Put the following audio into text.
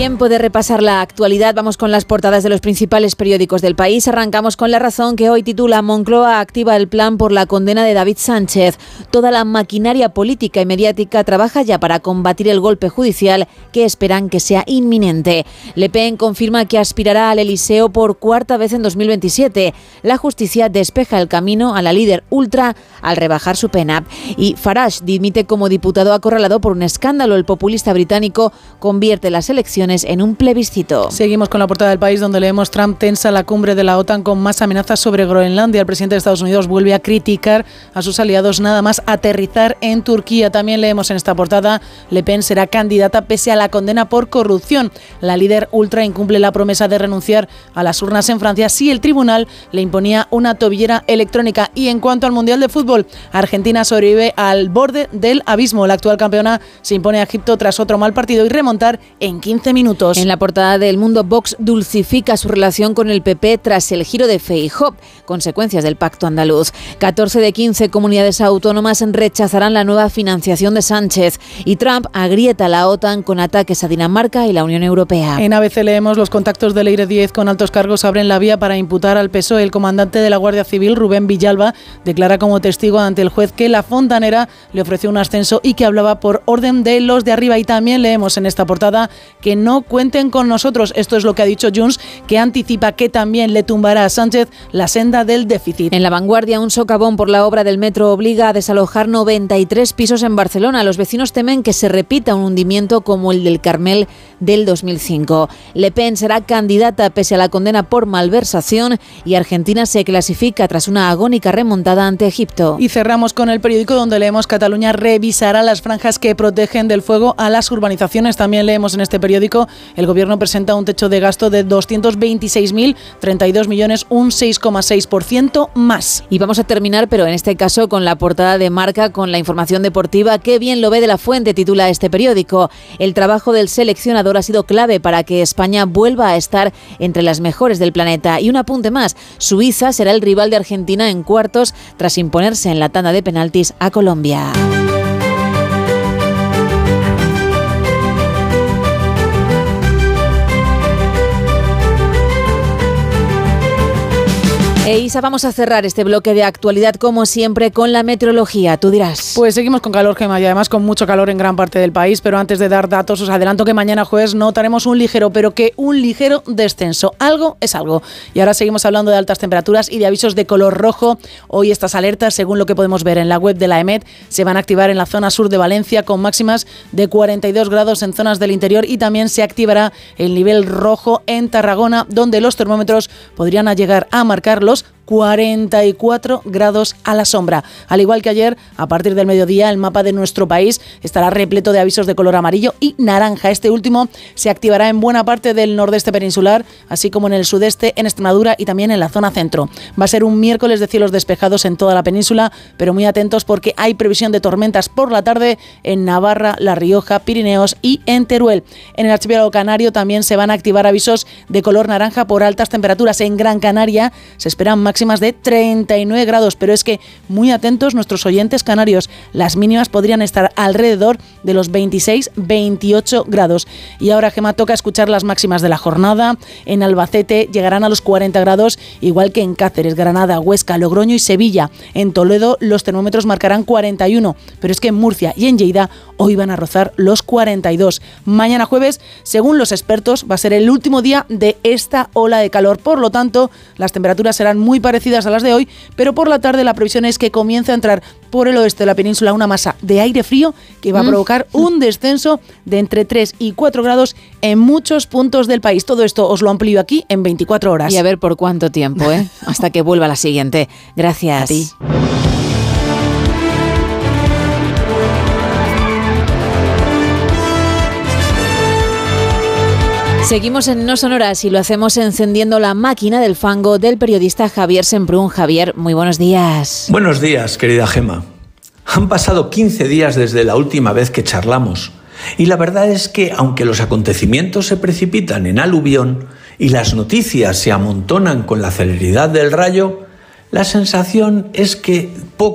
Tiempo de repasar la actualidad. Vamos con las portadas de los principales periódicos del país. Arrancamos con La Razón, que hoy titula: Moncloa activa el plan por la condena de David Sánchez. Toda la maquinaria política y mediática trabaja ya para combatir el golpe judicial que esperan que sea inminente. Le Pen confirma que aspirará al Elíseo por cuarta vez en 2027. La justicia despeja el camino a la líder ultra al rebajar su pena. Y Farage dimite como diputado acorralado por un escándalo. El populista británico convierte las elecciones en un plebiscito. Seguimos con la portada del país, donde leemos: Trump tensa la cumbre de la OTAN con más amenazas sobre Groenlandia. El presidente de Estados Unidos vuelve a criticar a sus aliados nada más aterrizar en Turquía. También leemos en esta portada: Le Pen será candidata pese a la condena por corrupción. La líder ultra incumple la promesa de renunciar a las urnas en Francia si el tribunal le imponía una tobillera electrónica. Y en cuanto al Mundial de Fútbol, Argentina sobrevive al borde del abismo. La actual campeona se impone a Egipto tras otro mal partido y remontar en 15 minutos. En la portada del Mundo, Vox dulcifica su relación con el PP tras el giro de Feijóo, consecuencias del pacto andaluz. 14 de 15 comunidades autónomas rechazarán la nueva financiación de Sánchez y Trump agrieta la OTAN con ataques a Dinamarca y la Unión Europea. En ABC leemos: los contactos del Eire 10 con altos cargos abren la vía para imputar al PSOE. El comandante de la Guardia Civil, Rubén Villalba, declara como testigo ante el juez que la fontanera le ofreció un ascenso y que hablaba por orden de los de arriba. Y también leemos en esta portada que no cuenten con nosotros. Esto es lo que ha dicho Junts, que anticipa que también le tumbará a Sánchez la senda del déficit. En La Vanguardia, un socavón por la obra del metro obliga a desalojar 93 pisos en Barcelona. Los vecinos temen que se repita un hundimiento como el del Carmel del 2005. Le Pen será candidata pese a la condena por malversación y Argentina se clasifica tras una agónica remontada ante Egipto. Y cerramos con El Periódico, donde leemos: Cataluña revisará las franjas que protegen del fuego a las urbanizaciones. También leemos en este periódico: el gobierno presenta un techo de gasto de 226.032 millones, un 6,6% más. Y vamos a terminar, pero en este caso con la portada de Marca, con la información deportiva. Qué bien lo ve de la Fuente, titula este periódico. El trabajo del seleccionador ha sido clave para que España vuelva a estar entre las mejores del planeta. Y un apunte más: Suiza será el rival de Argentina en cuartos tras imponerse en la tanda de penaltis a Colombia. Isa, vamos a cerrar este bloque de actualidad como siempre con la meteorología. Tú dirás. Pues seguimos con calor, Gemma, y además con mucho calor en gran parte del país, pero antes de dar datos os adelanto que mañana jueves notaremos un ligero descenso. Algo es algo. Y ahora seguimos hablando de altas temperaturas y de avisos de color rojo. Hoy estas alertas, según lo que podemos ver en la web de la EMET, se van a activar en la zona sur de Valencia con máximas de 42 grados en zonas del interior, y también se activará el nivel rojo en Tarragona, donde los termómetros podrían llegar a marcar los 44 grados a la sombra. Al igual que ayer, a partir del mediodía, el mapa de nuestro país estará repleto de avisos de color amarillo y naranja. Este último se activará en buena parte del nordeste peninsular, así como en el sudeste, en Extremadura y también en la zona centro. Va a ser un miércoles de cielos despejados en toda la península, pero muy atentos porque hay previsión de tormentas por la tarde en Navarra, La Rioja, Pirineos y en Teruel. En el archipiélago canario también se van a activar avisos de color naranja por altas temperaturas. En Gran Canaria se esperan máximas de 39 grados, pero es que muy atentos nuestros oyentes canarios, las mínimas podrían estar alrededor de los 26-28 grados. Y ahora, Gemma, toca escuchar las máximas de la jornada. En Albacete llegarán a los 40 grados, igual que en Cáceres, Granada, Huesca, Logroño y Sevilla. En Toledo los termómetros marcarán 41, pero es que en Murcia y en Lleida hoy van a rozar los 42. Mañana jueves, según los expertos, va a ser el último día de esta ola de calor. Por lo tanto, las temperaturas serán muy parecidas a las de hoy, pero por la tarde la previsión es que comience a entrar por el oeste de la península una masa de aire frío que va a provocar un descenso de entre 3 y 4 grados en muchos puntos del país. Todo esto os lo amplío aquí en 24 horas. Y a ver por cuánto tiempo, hasta que vuelva la siguiente. Gracias. A ti. Seguimos en No Sonoras y lo hacemos encendiendo la máquina del fango del periodista Javier Semprún. Javier, muy buenos días. Buenos días, querida Gemma. Han pasado 15 días desde la última vez que charlamos y la verdad es que, aunque los acontecimientos se precipitan en aluvión y las noticias se amontonan con la celeridad del rayo, la sensación es que poco